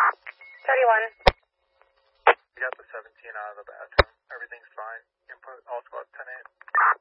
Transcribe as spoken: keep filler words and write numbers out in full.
thirty-one. We got the seventeen out of the bathroom. Everything's fine. Input all squad ten eight.